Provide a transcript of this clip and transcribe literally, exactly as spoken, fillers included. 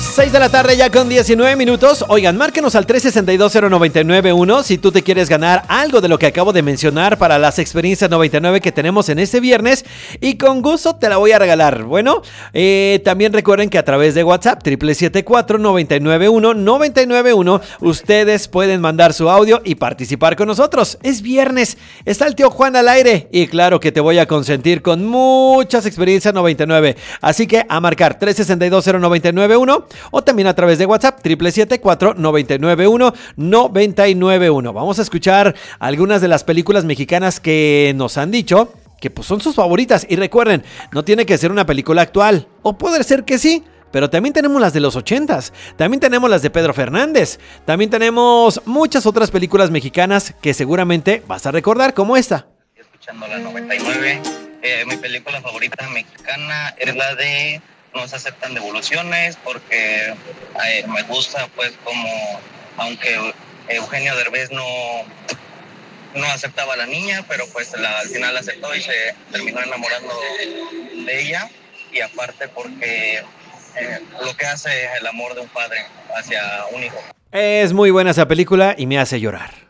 seis de la tarde ya con diecinueve minutos. Oigan, márquenos al tres seis dos cero nueve nueve uno si tú te quieres ganar algo de lo que acabo de mencionar para las experiencias noventa y nueve que tenemos en este viernes, y con gusto te la voy a regalar. Bueno, eh, también recuerden que a través de WhatsApp siete siete cuatro nueve nueve uno nueve nueve uno ustedes pueden mandar su audio y participar con nosotros. Es viernes, está el tío Juan al aire y claro que te voy a consentir con muchas experiencias noventa y nueve. Así que a marcar tres seis dos cero nueve nueve uno o también a través de WhatsApp siete siete cuatro nueve nueve uno nueve nueve uno. Vamos a escuchar algunas de las películas mexicanas que nos han dicho que pues son sus favoritas. Y recuerden, no tiene que ser una película actual, o puede ser que sí, pero también tenemos las de los ochentas, también tenemos las de Pedro Fernández, también tenemos muchas otras películas mexicanas que seguramente vas a recordar, como esta. Escuchando la noventa y nueve, eh, mi película favorita mexicana es la de No se aceptan devoluciones, porque eh, me gusta pues como, aunque Eugenio Derbez no, no aceptaba a la niña, pero pues la, al final la aceptó y se terminó enamorando de ella, y aparte porque eh, lo que hace el amor de un padre hacia un hijo. Es muy buena esa película y me hace llorar.